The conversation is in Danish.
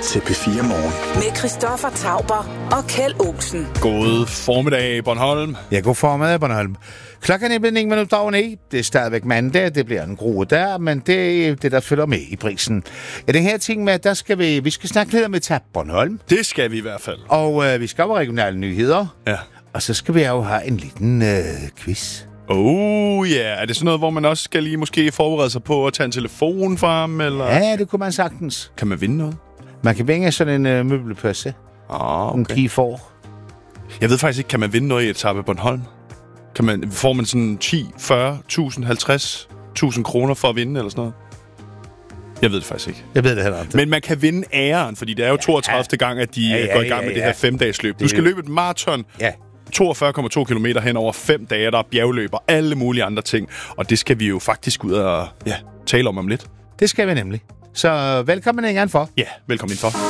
til P4 Morgen. Med Christoffer Tauber og Kjeld Olsen. God formiddag, Bornholm. Ja, god formiddag, Bornholm. Klokken er blevet 9 minutter over 9. Det er stadigvæk mandag, det bliver en grue der, men det er det, der følger med i prisen. Ja, den her ting med, der skal vi skal snakke lidt om Etape Bornholm. Det skal vi i hvert fald. Og vi skal over regionale nyheder. Ja. Og så skal vi jo have en liten quiz. Er det sådan noget, hvor man også skal lige måske forberede sig på at tage en telefon frem, eller? Ja, det kunne man sagtens. Kan man vinde noget? Man kan vinde sådan en møbelpøsse. Okay. En pige får. Jeg ved faktisk ikke, kan man vinde noget i Etape Bornholm? Får man sådan 10, 40.000, 50.000 kroner for at vinde, eller sådan noget? Jeg ved det faktisk ikke. Jeg ved det heller ikke. Men man kan vinde æren, fordi det er jo 32. gang, at de går i gang med det her 5-dages-løb. Du skal løbe et maraton. Ja. 42,2 kilometer hen over 5 dage, der er bjergløb og alle mulige andre ting. Og det skal vi jo faktisk ud og tale om lidt. Det skal vi nemlig. Så velkommen igen for. Ja, velkommen indenfor.